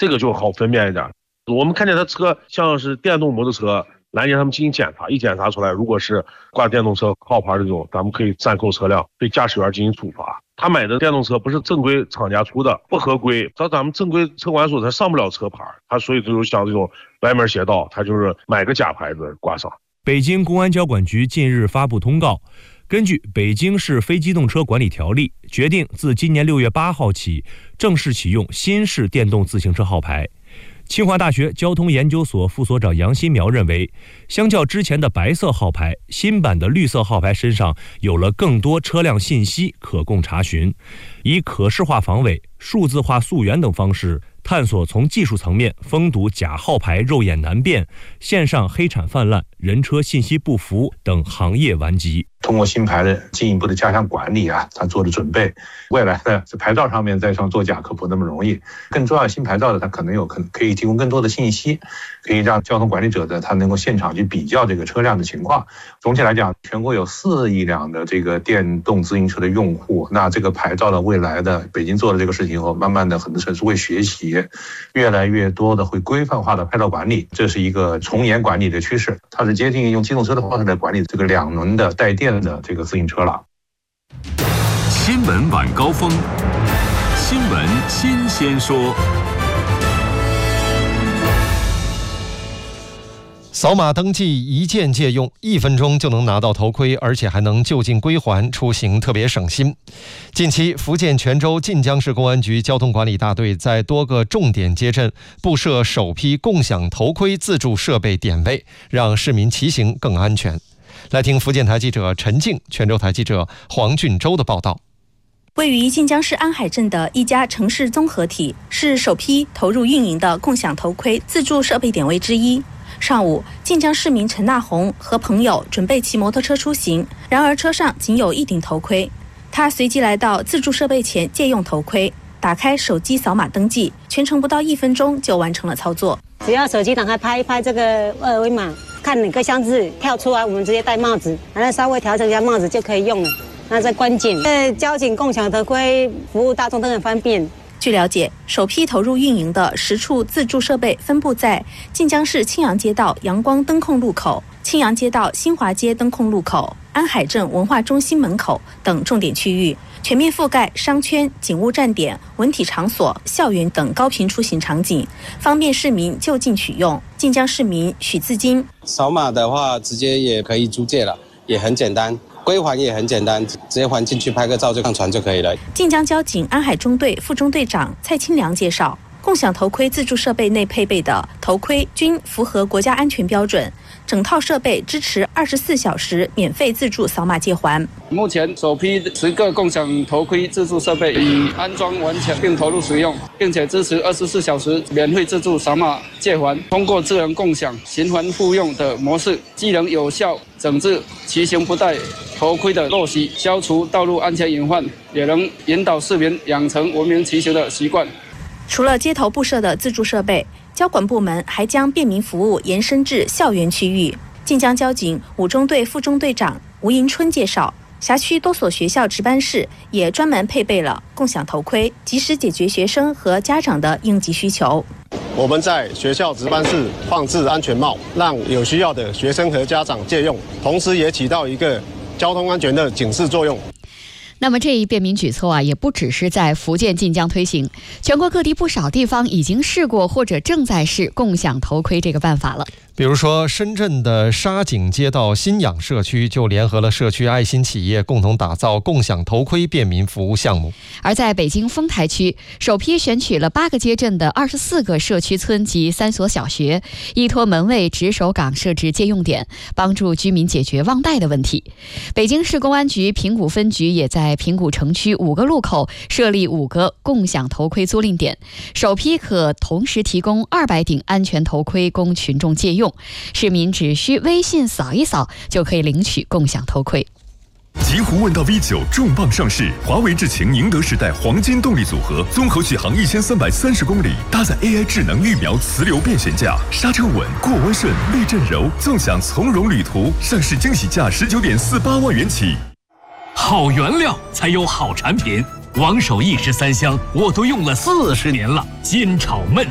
这个就好分辨一点。我们看见他车像是电动摩托车，拦截他们进行检查，一检查出来，如果是挂电动车号牌这种，咱们可以暂扣车辆，对驾驶员进行处罚。他买的电动车不是正规厂家出的，不合规，到咱们正规车管所他上不了车牌，他所以就是像这种歪门邪道，他就是买个假牌子挂上。 北京公安交管局近日发布通告，根据《北京市非机动车管理条例》，决定自今年6月8号起正式启用新式电动自行车号牌。清华大学交通研究所副所长杨新苗认为，相较之前的白色号牌，新版的绿色号牌身上有了更多车辆信息可供查询，以可视化防伪、数字化溯源等方式探索从技术层面封堵假号牌肉眼难辨、线上黑产泛滥、人车信息不符等行业顽疾。 通过新牌的进一步的加强管理他做的准备，未来的牌照上面再上作假可不那么容易。更重要，新牌照的它可以提供更多的信息，可以让交通管理者他能够现场去比较这个车辆的情况。总体来讲，全国有4亿辆的这个电动自行车的用户，那这个牌照的未来的北京做的这个事情后，慢慢的很多城市会学习，越来越多的会规范化的牌照管理，这是一个从严管理的趋势。它是接近用机动车的方式来管理这个2轮的带电的这个自行车了。 新闻晚高峰，新闻新鲜说。 扫码登记一键借用，1分钟就能拿到头盔，而且还能就近归还，出行特别省心。近期，福建泉州晋江市公安局交通管理大队在多个重点街镇布设首批共享头盔自助设备点位，让市民骑行更安全。来听福建台记者陈静、泉州台记者黄俊洲的报道。 位于晋江市安海镇的一家城市综合体，是首批投入运营的共享头盔自助设备点位之一。上午，晋江市民陈大红和朋友准备骑摩托车出行，然而车上仅有1顶头盔。他随即来到自助设备前借用头盔，打开手机扫码登记，全程不到1分钟就完成了操作。 只要手机打开拍一拍这个2维码，看哪个箱子跳出来，我们直接戴帽子，然后稍微调整一下帽子就可以用了。那这关键，交警共享头盔服务大众都很方便。 据了解，首批投入运营的10处自助设备分布在晋江市青阳街道阳光灯控路口、青阳街道新华街灯控路口、安海镇文化中心门口等重点区域，全面覆盖商圈、警务站点、文体场所、校园等高频出行场景，方便市民就近取用。晋江市民许自金： 扫码的话，直接也可以租借了，也很简单。归还也很简单，直接还进去拍个照就上传就可以了。 晋江交警安海中队副中队长蔡清良介绍，共享头盔自助设备内配备的头盔均符合国家安全标准，整套设备支持24小时免费自助扫码借还。 目前首批10个共享头盔自助设备已安装完成并投入使用，并且支持24小时免费自助扫码借还。通过智能共享、循环复用的模式，既能有效整治骑行不戴头盔的陋习，消除道路安全隐患，也能引导市民养成文明骑行的习惯。 除了街头布设的自助设备，交管部门还将便民服务延伸至校园区域。晋江交警5中队副中队长吴迎春介绍，辖区多所学校值班室也专门配备了共享头盔，及时解决学生和家长的应急需求。 我们在学校值班室放置安全帽，让有需要的学生和家长借用，同时也起到一个交通安全的警示作用。 那么这一便民举措也不只是在福建晋江推行，全国各地不少地方已经试过或者正在试共享头盔这个办法了。 比如说，深圳的沙井街道新氧社区就联合了社区爱心企业，共同打造共享头盔便民服务项目。 而在北京丰台区，首批选取了8个街镇的24个社区村及3所小学，依托门卫值守岗设置借用点，帮助居民解决忘带的问题。北京市公安局平谷分局也在平谷城区5个路口设立5个共享头盔租赁点，首批可同时提供200顶安全头盔供群众借用，市民只需微信扫一扫就可以领取共享头盔。 极狐问道 V9 重磅上市，华为智擎宁德时代黄金动力组合，综合续航1330公里，搭载 AI 智能预瞄磁流变悬架，刹车稳，过弯顺，避震柔，纵享从容旅途。上市惊喜价19.48万元起。 好原料才有好产品，王守义13香我都用了40年了，煎炒焖